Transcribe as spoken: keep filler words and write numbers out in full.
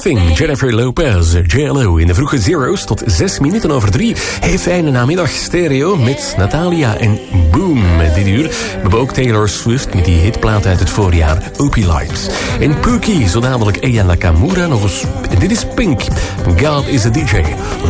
Nothing. Jennifer Lopez, J L O in de vroege zero's tot zes minuten over drie. Hey, fijne namiddag stereo met Natalia en Boom. Dit uur we hebben ook Taylor Swift met die hitplaat uit het voorjaar, Opie-Light. En Pookie, zo dadelijk Eya Nakamura nog eens. En dit is Pink. God is a D J.